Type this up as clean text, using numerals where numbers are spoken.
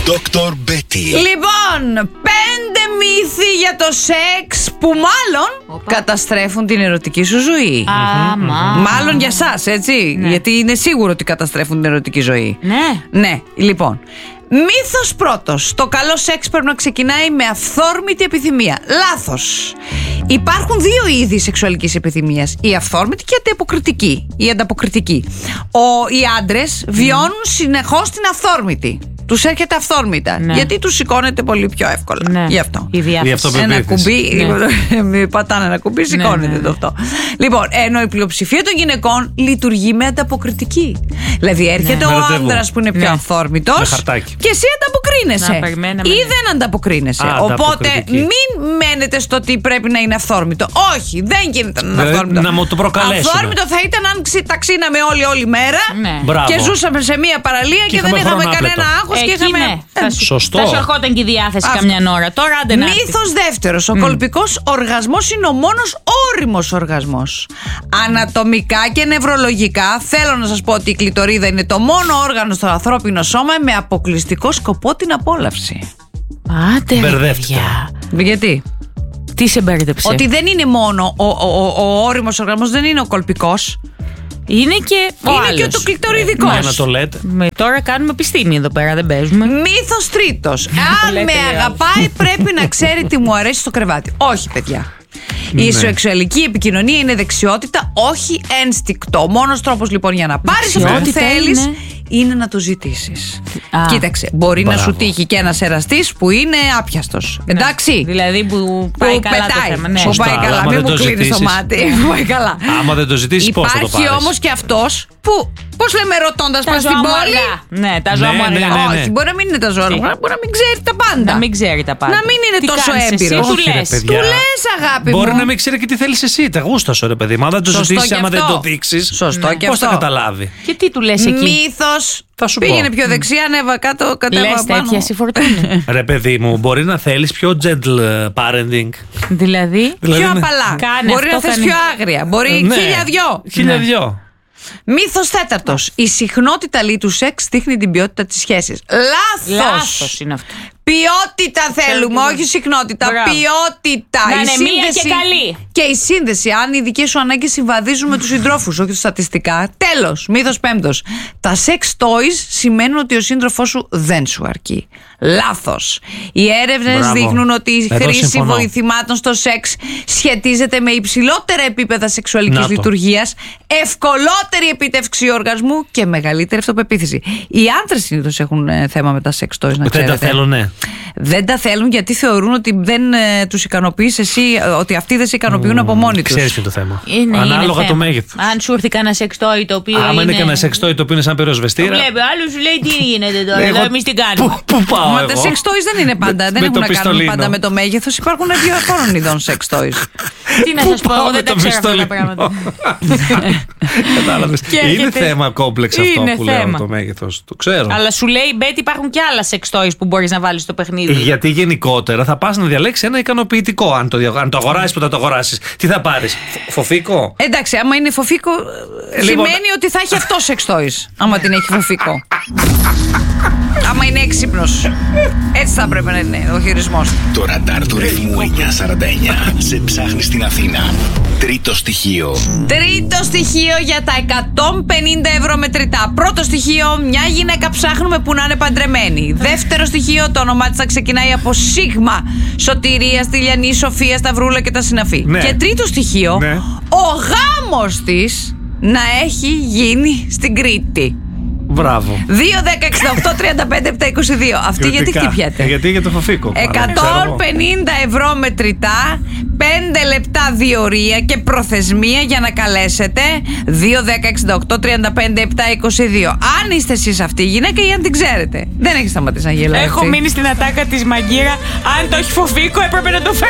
Dr. Betty. Λοιπόν, 5 μύθοι για το σεξ που μάλλον καταστρέφουν την ερωτική σου ζωή. Μάλλον για σας, έτσι. Ναι. Γιατί είναι σίγουρο ότι καταστρέφουν την ερωτική ζωή. Ναι, λοιπόν. Μύθος πρώτος. Το καλό σεξ πρέπει να ξεκινάει με αυθόρμητη επιθυμία. Λάθος. Υπάρχουν δύο είδη σεξουαλικής επιθυμίας. Η αυθόρμητη και η ανταποκριτική. Οι άντρες βιώνουν συνεχώς την αυθόρμητη. Τους έρχεται αυθόρμητα. Ναι. Γιατί τους σηκώνεται πολύ πιο εύκολα. Ναι. Γι' αυτό. Η διάθεση. Ένα κουμπί. Πατάνε ένα κουμπί, σηκώνεται το αυτό. Λοιπόν, ενώ η πλειοψηφία των γυναικών λειτουργεί με ανταποκριτική. Δηλαδή έρχεται ο άντρας που είναι πιο αυθόρμητος και εσύ ανταποκρίνεσαι. Ή δεν ανταποκρίνεσαι. Οπότε μην μένετε στο ότι πρέπει να είναι αυθόρμητο. Όχι, δεν γίνεται να είναι αυθόρμητο. Να μου το προκαλέσουμε. Αυθόρμητο θα ήταν αν τα ξύναμε όλη μέρα και ζούσαμε σε μία παραλία και δεν είχαμε κανένα άγχος. Σωστό. Θα σου ερχόταν και η διάθεση καμιά ώρα. Τώρα άντε να έρθει. Μύθος δεύτερος. Ο κολπικός οργασμός είναι ο μόνος όριμος οργασμός. Ανατομικά και νευρολογικά θέλω να σας πω ότι η κλειτορίδα είναι το μόνο όργανο στο ανθρώπινο σώμα με αποκλειστικό σκοπό την απόλαυση. Άντε, μπερδεύτηκα. Γιατί? Τι σε μπέρδεψε? Ότι δεν είναι μόνο ο όριμος οργασμός, δεν είναι ο κολπικός. Είναι και ο άλλος. Είναι και το κλειτοριδικός. Ναι, να το λέτε. Τώρα κάνουμε επιστήμη εδώ πέρα, δεν παίζουμε. Μύθος τρίτος. Αν με αγαπάει πρέπει να ξέρει τι μου αρέσει στο κρεβάτι. Όχι, παιδιά. Η σεξουαλική επικοινωνία είναι δεξιότητα, όχι ένστικτο. Ο μόνος τρόπος λοιπόν για να πάρεις αυτό που θέλεις είναι να το ζητήσεις. Κοίταξε, μπορεί να σου τύχει και ένας εραστής που είναι άπιαστος. Εντάξει. Δηλαδή που πάει καλά το θέμα. Που πάει καλά, μην μου κλείνεις το μάτι. Πάει καλά. Άμα δεν το ζητήσεις, πώς θα το πάρεις? Υπάρχει όμως και αυτός που, πώς λέμε ρωτώντας πας στην πόλη. Ναι, τα ζώα μου αργά. Όχι, μπορεί να μην είναι τα ζώα μου, μπορεί να μην ξέρει τα πάντα. Να μην ξέρει τα πάντα. Να μην είναι τόσο έμπειρος. Του λες αγάπη μου. Μπορεί να μην ξέρει και τι θέλεις εσύ. Τα γούστα σου, ρε παιδί. Μα αν δεν το ζητήσεις, άμα δεν το δείξεις, πώς θα καταλάβει? Και τι του λες εκεί? Μύθος. Θα σου Πήγαινε πω. πιο δεξιά, ανέβα κάτω, κατέβα λες πάνω. τέτοια συφορτούνε. Ρε παιδί μου, μπορεί να θέλεις πιο gentle parenting. Δηλαδή πιο απαλά. Μπορεί να θες πιο άγρια. Μπορεί 1002. Μύθος τέταρτος. Η συχνότητα του σεξ δείχνει την ποιότητα της σχέσης. Λάθος είναι αυτό. Ποιότητα θέλουμε, όχι συχνότητα. Ποιότητα. Να είναι μία και καλή. Και η σύνδεση, αν οι δικές σου ανάγκες συμβαδίζουν με τους συντρόφους, όχι στατιστικά. Τέλος, μύθος πέμπτος. Τα sex toys σημαίνουν ότι ο σύντροφός σου δεν σου αρκεί. Λάθος. Οι έρευνες δείχνουν ότι η χρήση βοηθημάτων στο σεξ σχετίζεται με υψηλότερα επίπεδα σεξουαλικής λειτουργίας, ευκολότερη επίτευξη οργασμού και μεγαλύτερη αυτοπεποίθηση. Οι άντρες συνήθως έχουν θέμα με τα sex toys, να ξέρετε. Δεν τα θέλουν, ναι. Δεν τα θέλουν γιατί θεωρούν ότι δεν τους ικανοποιείς εσύ, ότι αυτοί δεν σε ικανοποιούν από μόνοι τους. Ξέρεις ποιο είναι το θέμα. Ανάλογα το μέγεθος. Αν σου έρθει κανένα σεξτόι το οποίο. Άμα είναι κανένα σεξτόι το οποίο είναι σαν πυροσβεστήρα. Βλέπει, άλλο σου λέει τι γίνεται τώρα. Εδώ εμείς τι κάνουμε. Πού πάω? Μα τα sex toys δεν είναι πάντα. Δεν έχουν να κάνουν πάντα με το μέγεθος. Υπάρχουν διαφόρων ειδών sex toys. Τι να σας πω, εγώ δεν τα ξέρω αυτά τα πράγματα. Κατάλαβες. Είναι θέμα κόμπλεξ αυτό που λέω, το μέγεθος. Το ξέρω. Αλλά σου λέει, Μπέτη, υπάρχουν και άλλα sex toys που μπορείς να βάλεις στο παιχνίδι. Γιατί γενικότερα θα πας να διαλέξεις ένα ικανοποιητικό. Αν το αγοράσεις, που θα το αγοράσεις. Τι θα πάρεις? Φοφίκο? Εντάξει, άμα είναι φοφίκο, σημαίνει ότι θα έχει αυτό sex toys. Άμα την έχει φοφίκο. Άμα είναι έξυπνος. Έτσι θα πρέπει να είναι ο χειρισμός. Το ραντάρ του ρυθμού 949 σε ψάχνει στην Αθήνα. Τρίτο στοιχείο. Τρίτο στοιχείο για τα 150 ευρώ μετρητά. Πρώτο στοιχείο, μια γυναίκα ψάχνουμε που να είναι παντρεμένη. Δεύτερο στοιχείο, το όνομά της θα ξεκινάει από Σίγμα. Σωτηρία, Στυλιανή, Σοφία, Σταυρούλα και τα συναφή. Ναι. Και τρίτο στοιχείο, ο γάμος της να έχει γίνει στην Κρήτη. Μπράβο. 2-10-68-35-7-22. Αυτή γιατί χτυπιέται? Γιατί για το φοφίκο. 150 ευρώ μετρητά, 5 λεπτά διορία και προθεσμία για να καλέσετε. 2-10-68-35-7-22. Αν είστε εσείς αυτή η γυναίκα ή αν την ξέρετε. Δεν έχει σταματήσει να γελάει. Έχω μείνει στην ατάκα της Μαγκύρα. Αν το έχει φοφίκο έπρεπε να το φέρει.